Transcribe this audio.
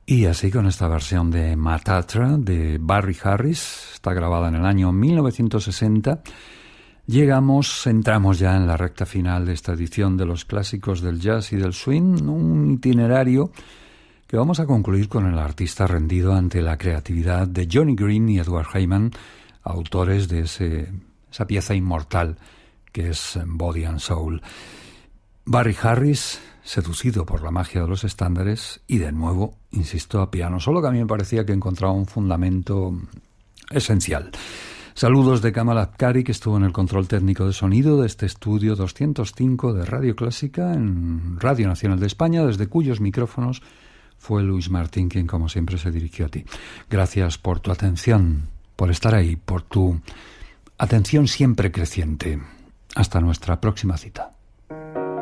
Y así, con esta versión de Matatra de Barry Harris, está grabada en el año 1960, entramos ya en la recta final de esta edición de los clásicos del jazz y del swing, un itinerario que vamos a concluir con el artista rendido ante la creatividad de Johnny Green y Edward Heyman, autores de esa pieza inmortal que es Body and Soul. Barry Harris, seducido por la magia de los estándares, y de nuevo, insisto, a piano, solo que a mí me parecía que encontraba un fundamento esencial. Saludos de Kamal Abkari, que estuvo en el control técnico de sonido de este estudio 205 de Radio Clásica en Radio Nacional de España, desde cuyos micrófonos fue Luis Martín quien, como siempre, se dirigió a ti. Gracias por tu atención, por estar ahí, por tu atención siempre creciente. Hasta nuestra próxima cita.